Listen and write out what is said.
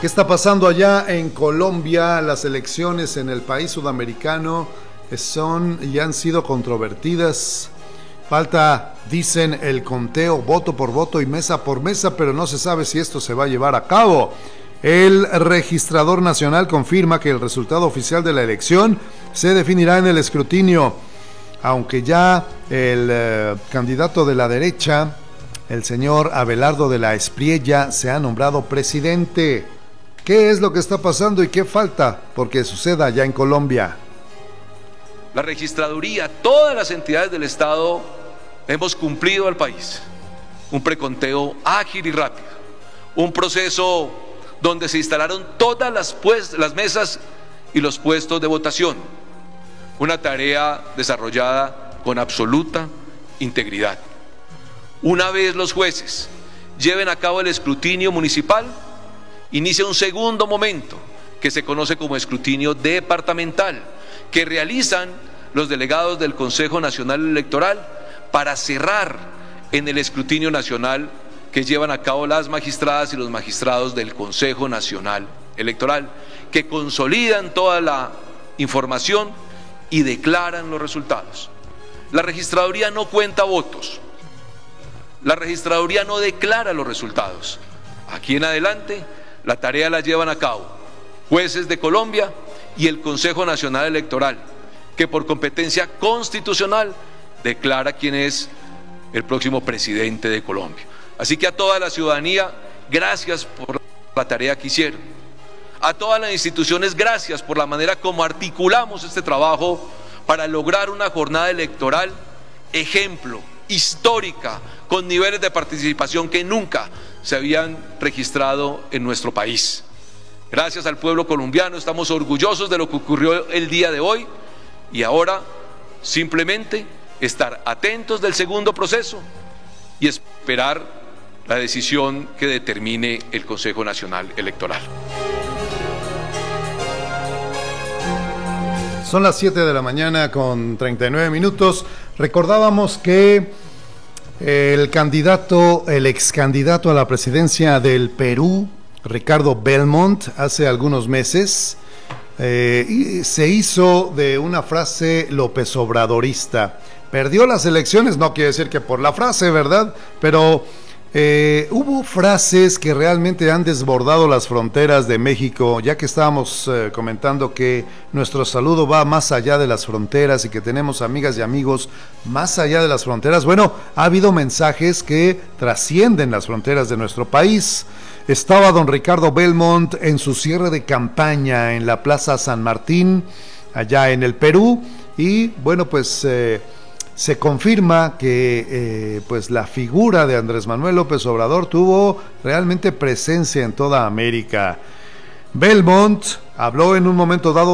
¿Qué está pasando allá en Colombia? Las elecciones en el país sudamericano son y han sido controvertidas. Falta, dicen, el conteo voto por voto y mesa por mesa, pero no se sabe si esto se va a llevar a cabo. El registrador nacional confirma que el resultado oficial de la elección se definirá en el escrutinio, aunque ya el candidato de la derecha, el señor Abelardo de la Espriella, se ha nombrado presidente. ¿Qué es lo que está pasando y qué falta porque suceda allá en Colombia? La registraduría, todas las entidades del Estado hemos cumplido al país un preconteo ágil y rápido, un proceso donde se instalaron todas las mesas y los puestos de votación, una tarea desarrollada con absoluta integridad. Una vez los jueces lleven a cabo el escrutinio municipal, inicia un segundo momento que se conoce como escrutinio departamental, que realizan los delegados del Consejo Nacional Electoral para cerrar en el escrutinio nacional que llevan a cabo las magistradas y los magistrados del Consejo Nacional Electoral, que consolidan toda la información y declaran los resultados. La registraduría no cuenta votos, la registraduría no declara los resultados. Aquí en adelante la tarea la llevan a cabo jueces de Colombia y el Consejo Nacional Electoral, que por competencia constitucional declara quién es el próximo presidente de Colombia. Así que a toda la ciudadanía, gracias por la tarea que hicieron. A todas las instituciones, gracias por la manera como articulamos este trabajo para lograr una jornada electoral ejemplo, histórica, con niveles de participación que nunca se habían registrado en nuestro país. Gracias al pueblo colombiano, estamos orgullosos de lo que ocurrió el día de hoy y ahora simplemente estar atentos del segundo proceso y esperar la decisión que determine el Consejo Nacional Electoral. Son las 7 de la mañana con 39 minutos. Recordábamos que el ex candidato a la presidencia del Perú, Ricardo Belmont, hace algunos meses, se hizo de una frase López Obradorista. Perdió las elecciones, no quiere decir que por la frase, ¿verdad? Pero hubo frases que realmente han desbordado las fronteras de México, ya que estábamos comentando que nuestro saludo va más allá de las fronteras y que tenemos amigas y amigos más allá de las fronteras. Bueno, ha habido mensajes que trascienden las fronteras de nuestro país. Estaba don Ricardo Belmont en su cierre de campaña en la Plaza San Martín, allá en el Perú, y bueno, pues se confirma que pues la figura de Andrés Manuel López Obrador tuvo realmente presencia en toda América. Belmont habló en un momento dado